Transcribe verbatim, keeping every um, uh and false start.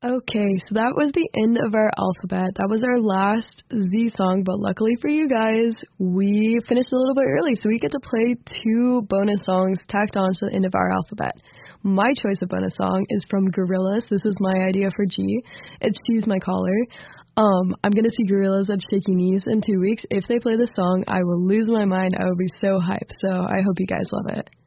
Okay, so that was the end of our alphabet. That was our last Z song, but luckily for you guys, we finished a little bit early, so we get to play two bonus songs tacked on to the end of our alphabet. My choice of bonus song is from Gorillaz. This is my idea for G. It's She's My Caller. Um, I'm going to see Gorillaz at Shaky Knees in two weeks. If they play this song, I will lose my mind. I will be so hyped, so I hope you guys love it.